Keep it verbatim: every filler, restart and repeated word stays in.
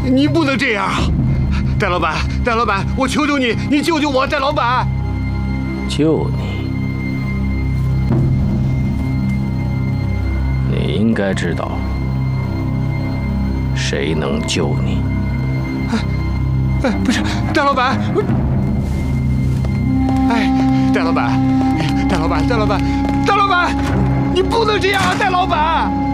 你不能这样啊！戴老板，戴老板，我求求你，你救救我，戴老板！ 救你？你应该知道，谁能救你？ 哎，哎，不是，戴老板，我，哎，戴老板，哎，戴老板，戴老板，戴老板，你不能这样啊，戴老板！